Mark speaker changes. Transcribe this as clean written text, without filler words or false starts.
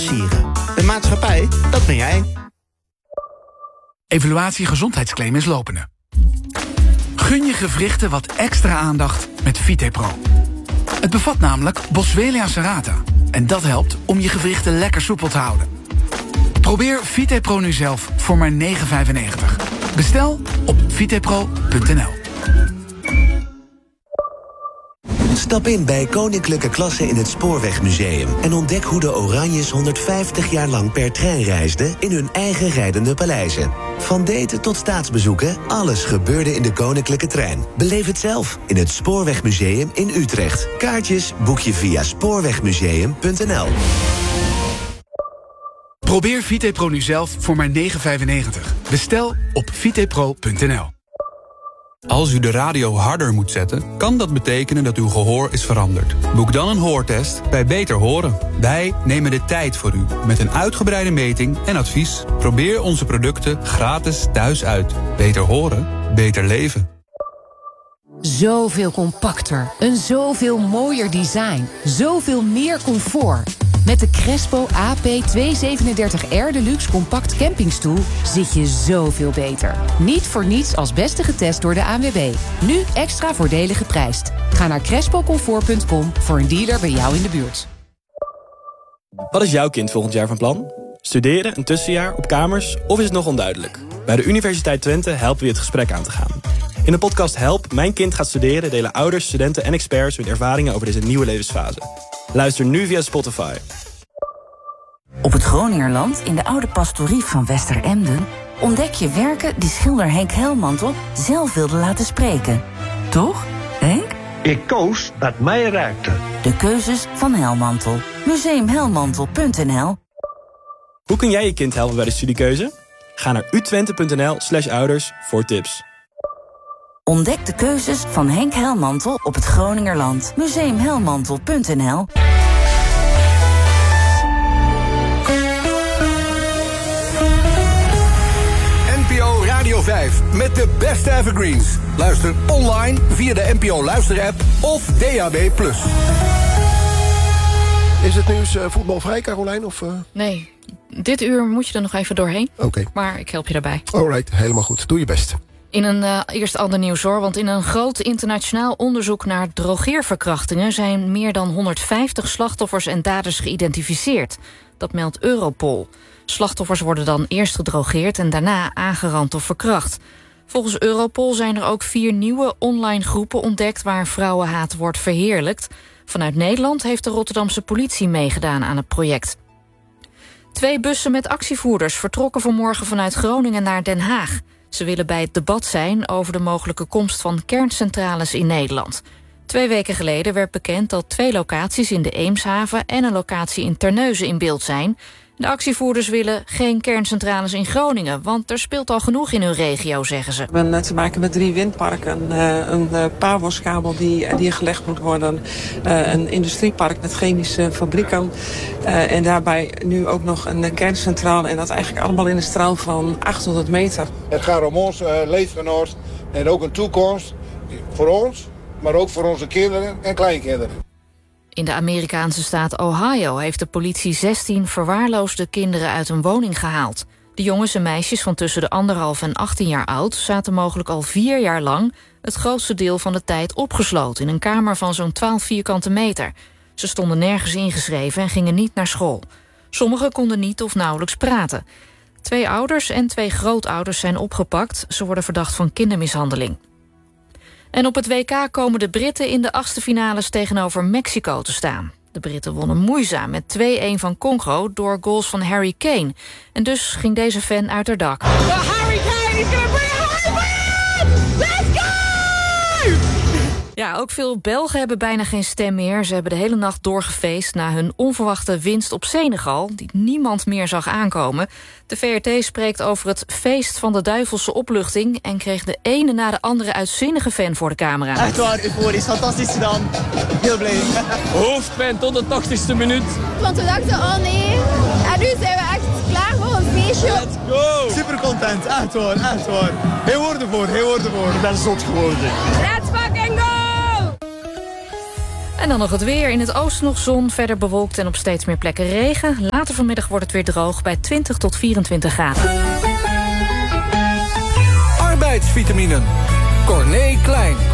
Speaker 1: Sieren. De maatschappij, dat ben jij.
Speaker 2: Evaluatie gezondheidsclaim is lopende. Gun je gewrichten wat extra aandacht met VitePro. Het bevat namelijk Boswellia serrata. En dat helpt om je gewrichten lekker soepel te houden. Probeer VitePro nu zelf voor maar €9,95. Bestel op vitepro.nl.
Speaker 3: Stap in bij Koninklijke Klasse in het Spoorwegmuseum en ontdek hoe de Oranjes 150 jaar lang per trein reisden in hun eigen rijdende paleizen. Van daten tot staatsbezoeken, alles gebeurde in de Koninklijke Trein. Beleef het zelf in het Spoorwegmuseum in Utrecht. Kaartjes boek je via spoorwegmuseum.nl.
Speaker 2: Probeer VitePro nu zelf voor maar €9,95. Bestel op vitepro.nl.
Speaker 4: Als u de radio harder moet zetten, kan dat betekenen dat uw gehoor is veranderd. Boek dan een hoortest bij Beter Horen. Wij nemen de tijd voor u met een uitgebreide meting en advies. Probeer onze producten gratis thuis uit. Beter horen, beter leven.
Speaker 5: Zoveel compacter, een zoveel mooier design, zoveel meer comfort. Met de Crespo AP237R Deluxe Compact Campingstoel zit je zoveel beter. Niet voor niets als beste getest door de ANWB. Nu extra voordelig geprijsd. Ga naar crespocomfort.com voor een dealer bij jou in de buurt.
Speaker 6: Wat is jouw kind volgend jaar van plan? Studeren, een tussenjaar, op kamers of is het nog onduidelijk? Bij de Universiteit Twente helpen we je het gesprek aan te gaan. In de podcast Help, Mijn Kind gaat studeren delen ouders, studenten en experts hun ervaringen over deze nieuwe levensfase. Luister nu via Spotify.
Speaker 7: Op het Groningerland, in de oude pastorie van Westeremden, ontdek je werken die schilder Henk Helmantel zelf wilde laten spreken. Toch, Henk?
Speaker 8: Ik koos wat mij raakte.
Speaker 7: De keuzes van Helmantel. Museumhelmantel.nl.
Speaker 6: Hoe kun jij je kind helpen bij de studiekeuze? Ga naar utwente.nl/ouders voor tips.
Speaker 7: Ontdek de keuzes van Henk Helmantel op het Groningerland. Museumhelmantel.nl.
Speaker 9: NPO Radio 5 met de beste evergreens. Luister online via de NPO Luisterapp of DAB+.
Speaker 10: Is het nieuws voetbalvrij, Carolijn? Of,
Speaker 11: Nee, dit uur moet je er nog even doorheen.
Speaker 10: Oké.
Speaker 11: Maar ik help je daarbij.
Speaker 10: Alright, helemaal goed. Doe je best.
Speaker 11: In een eerst ander nieuws hoor, want in een groot internationaal onderzoek naar drogeerverkrachtingen zijn meer dan 150 slachtoffers en daders geïdentificeerd. Dat meldt Europol. Slachtoffers worden dan eerst gedrogeerd en daarna aangerand of verkracht. Volgens Europol zijn er ook 4 nieuwe online groepen ontdekt waar vrouwenhaat wordt verheerlijkt. Vanuit Nederland heeft de Rotterdamse politie meegedaan aan het project. 2 bussen met actievoerders vertrokken vanmorgen vanuit Groningen naar Den Haag. Ze willen bij het debat zijn over de mogelijke komst van kerncentrales in Nederland. 2 weken geleden werd bekend dat 2 locaties in de Eemshaven en een locatie in Terneuzen in beeld zijn. De actievoerders willen geen kerncentrales in Groningen, want er speelt al genoeg in hun regio, zeggen ze.
Speaker 12: We hebben te maken met 3 windparken, een Pavoskabel die gelegd moet worden, een industriepark met chemische fabrieken en daarbij nu ook nog een kerncentrale en dat eigenlijk allemaal in een straal van 800 meter.
Speaker 13: Het gaat om ons leefgenoot en ook een toekomst voor ons, maar ook voor onze kinderen en kleinkinderen.
Speaker 11: In de Amerikaanse staat Ohio heeft de politie 16 verwaarloosde kinderen uit een woning gehaald. De jongens en meisjes van tussen de 1,5 en 18 jaar oud zaten mogelijk al 4 jaar lang het grootste deel van de tijd opgesloten in een kamer van zo'n 12 vierkante meter. Ze stonden nergens ingeschreven en gingen niet naar school. Sommigen konden niet of nauwelijks praten. 2 ouders en 2 grootouders zijn opgepakt. Ze worden verdacht van kindermishandeling. En op het WK komen de Britten in de 8e finales tegenover Mexico te staan. De Britten wonnen moeizaam met 2-1 van Congo door goals van Harry Kane. En dus ging deze fan uit haar dak.
Speaker 14: Harry Kane is gonna bring a home run! Let's go!
Speaker 11: Ja, ook veel Belgen hebben bijna geen stem meer. Ze hebben de hele nacht doorgefeest na hun onverwachte winst op Senegal, die niemand meer zag aankomen. De VRT spreekt over het feest van de duivelse opluchting en kreeg de ene na de andere uitzinnige fan voor de camera.
Speaker 15: Echt waar, euforisch, fantastisch gedaan. Heel blij.
Speaker 16: Hoofdpijn tot de 80ste minuut.
Speaker 17: Want we dachten, oh nee. En nu zijn we echt klaar voor een feestje.
Speaker 15: Let's go! Super content, echt waar, echt waar. Heel woorden voor. Ik ben zot geworden.
Speaker 17: Let's fucking go!
Speaker 11: En dan nog het weer. In het oosten nog zon, verder bewolkt en op steeds meer plekken regen. Later vanmiddag wordt het weer droog bij 20 tot 24 graden.
Speaker 9: Arbeidsvitaminen. Corné Klein.